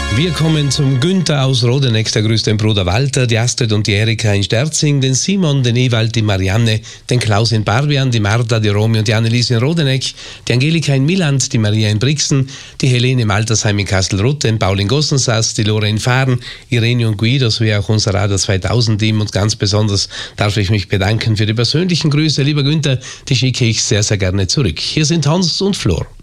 Wir kommen zum Günther aus Rodeneck, der grüßt den Bruder Walter, die Astrid und die Erika in Sterzing, den Simon, den Ewald, die Marianne, den Klaus in Barbian, die Martha, die Romy und die Anneliese in Rodeneck, die Angelika in Milland, die Maria in Brixen, die Helene im Altersheim in Kastelruth, den Paul in Gossensass, die Lore in Fahren, Irene und Guido, sowie auch unser Radio 2000-Team, und ganz besonders darf ich mich bedanken für die persönlichen Grüße. Lieber Günther, die schicke ich sehr, sehr gerne zurück. Hier sind Hans und Flor.